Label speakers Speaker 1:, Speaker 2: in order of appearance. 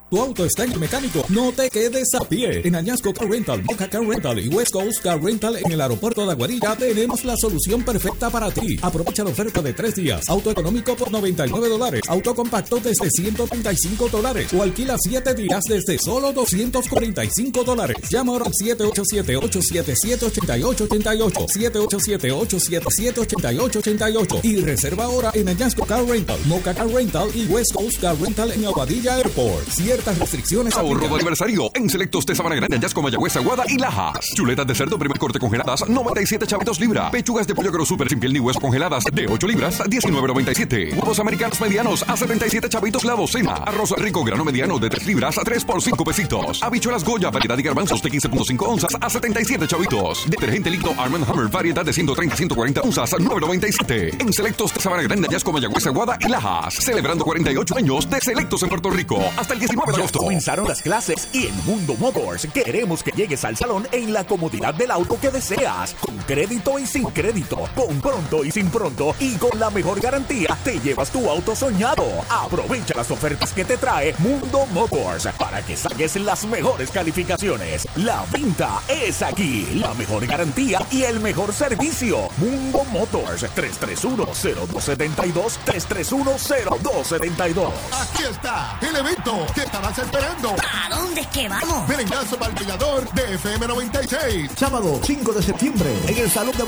Speaker 1: ¿Tu auto está en el mecánico? No te quedes a pie. En Añasco Car Rental, Boca Car Rental y West Coast Car Rental en el aeropuerto de Aguadilla tenemos la solución perfecta para ti. Aprovecha la oferta de 3 días. Auto económico por $99. Auto compacto desde $135. O alquila 7 días desde solo $245. Llama ahora al 787-877-8888. 787-877-8888. Y reserva ahora en Añasco Car Rental, Moca Car Rental y West Coast Car Rental en Aguadilla Airport. Ciertas restricciones.
Speaker 2: Ahorro de aniversario en Selectos de Sabana Grande, Añasco, Mayagüez, Aguada y Lajas. Chuletas de cerdo primer corte congeladas, 97 chavitos libra. Pechugas de pollo Super sin piel ni hueso congeladas de 8 libras, $19.97. Huevos americanos medianos a 77 chavitos la docena. Arroz rico grano mediano de 3 libras a 3 por 5 pesitos. Habichuelas Goya, variedad de garbanzos de 15.5 onzas a 77 chavitos. Detergente líquido Arm & Hammer, variedad de 130-140 onzas a $9.97. En Selectos de Sabana Grande, Añasco, Mayagüez, Aguada y Lajas. Celebrando 48 años de Selectos en Puerto Rico. Hasta el 19 de agosto.
Speaker 3: Comenzaron las clases y en Mundo Motors queremos que llegues al salón en la comodidad del auto que deseas, con crédito y sin crédito, con pronto y sin pronto y con la mejor garantía, te llevas tu auto soñado. Aprovecha las ofertas que te trae Mundo Motors para que saques las mejores calificaciones. La venta es aquí, la mejor garantía y el mejor servicio. Mundo Motors, 331-0272, 331-0272.
Speaker 4: Aquí está el evento que estarás esperando.
Speaker 5: ¿A dónde es que vamos?
Speaker 4: Merengazo palpillador de FM 96.
Speaker 6: Sábado 5 de septiembre en el Salón de